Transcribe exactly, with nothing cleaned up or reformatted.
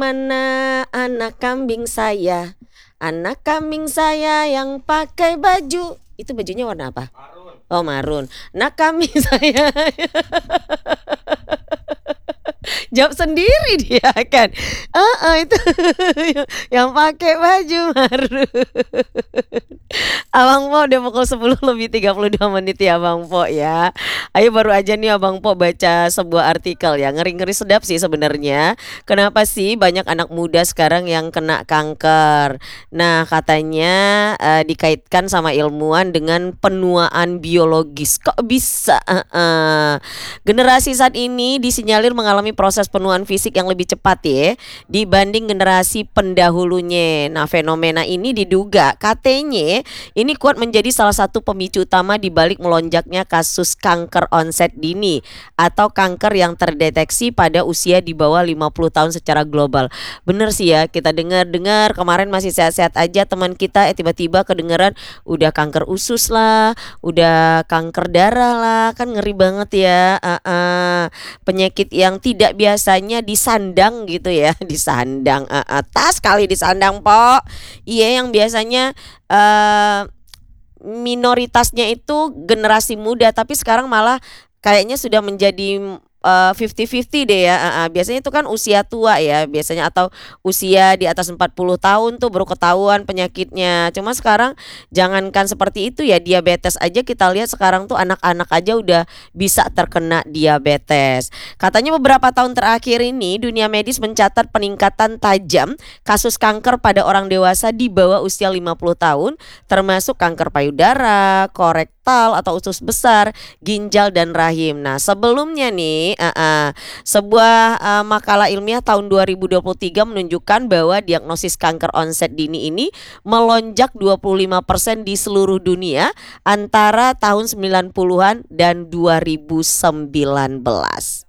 Mana anak kambing saya, anak kambing saya yang pakai baju, itu bajunya warna apa? Marun. Oh marun. Nak kambing saya jawab sendiri dia kan. Heeh, itu yang pakai baju marun. Abang Po udah pukul sepuluh lebih tiga puluh dua menit ya Bang Po ya. Ayo baru aja nih Abang Po baca sebuah artikel ya, ngeri-ngeri sedap sih sebenarnya. Kenapa sih banyak anak muda sekarang yang kena kanker? Nah, katanya eh, dikaitkan sama ilmuwan dengan penuaan biologis. Kok bisa? Heeh. Generasi saat ini disinyalir mengalami proses penuaan fisik yang lebih cepat ya dibanding generasi pendahulunya. Nah, fenomena ini diduga katanya ini kuat menjadi salah satu pemicu utama di balik melonjaknya kasus kanker onset dini atau kanker yang terdeteksi pada usia di bawah lima puluh tahun secara global. Bener sih ya, kita dengar-dengar kemarin masih sehat-sehat aja teman kita, eh tiba-tiba kedengeran udah kanker usus lah, udah kanker darah lah, kan ngeri banget ya. Uh-uh. Penyakit yang tidak biasanya disandang gitu ya, disandang. Uh-uh. Tas kali disandang Po. Iya, yang biasanya eh minoritasnya itu generasi muda, tapi sekarang malah kayaknya sudah menjadi eh, fifty fifty deh ya. Ah, ah. Biasanya itu kan usia tua ya, biasanya atau usia di atas empat puluh tahun tuh baru ketahuan penyakitnya. Cuma sekarang jangankan seperti itu ya, diabetes aja kita lihat sekarang tuh anak-anak aja udah bisa terkena diabetes. Katanya beberapa tahun terakhir ini dunia medis mencatat peningkatan tajam kasus kanker pada orang dewasa di bawah usia lima puluh tahun, termasuk kanker payudara, korektal atau usus besar, ginjal dan rahim. Nah, sebelumnya nih, uh, uh, sebuah uh, makalah ilmiah tahun dua ribu dua puluh tiga menunjukkan bahwa diagnosis kanker onset dini ini melonjak dua puluh lima persen di seluruh dunia antara tahun sembilan puluhan dan dua ribu sembilan belas.